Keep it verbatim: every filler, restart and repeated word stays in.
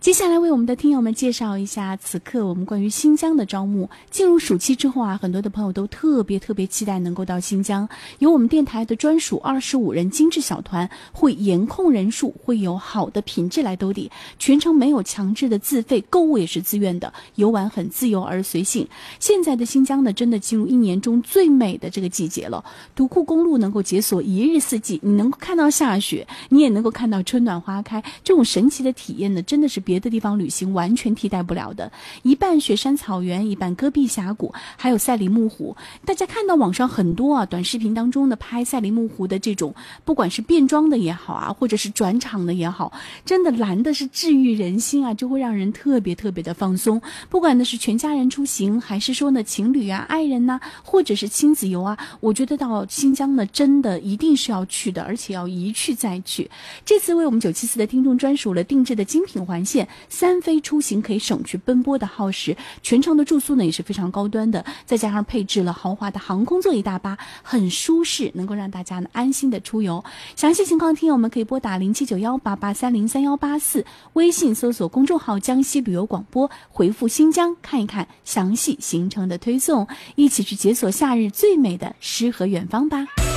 接下来为我们的听友们介绍一下此刻我们关于新疆的招募。进入暑期之后啊，很多的朋友都特别特别期待能够到新疆，有我们电台的专属二十五人精致小团，会严控人数，会有好的品质来兜底，全程没有强制的自费，购物也是自愿的，游玩很自由而随性。现在的新疆呢，真的进入一年中最美的这个季节了，独库公路能够解锁一日四季，你能够看到下雪，你也能够看到春暖花开，这种神奇的体验呢，真的是别的地方旅行完全替代不了的。一半雪山草原，一半戈壁峡谷，还有赛里木湖。大家看到网上很多啊短视频当中的拍赛里木湖的这种，不管是变装的也好啊，或者是转场的也好，真的蓝的是治愈人心啊，就会让人特别特别的放松。不管的是全家人出行，还是说呢情侣啊、爱人呐、啊，或者是亲子游啊，我觉得到新疆呢真的一定是要去的，而且要一去再去。这次为我们九七四的听众专属了定制的精品环线，三飞出行可以省去奔波的耗时，全程的住宿呢也是非常高端的，再加上配置了豪华的航空座椅大巴，很舒适，能够让大家呢安心的出游。详细情况听友们可以拨打零七九幺八八三零三幺八四，微信搜索公众号江西旅游广播，回复新疆看一看详细行程的推送，一起去解锁夏日最美的诗和远方吧。